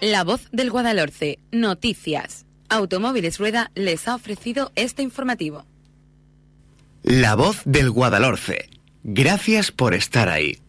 La Voz del Guadalhorce. Noticias. Automóviles Rueda les ha ofrecido este informativo. La Voz del Guadalhorce. Gracias por estar ahí.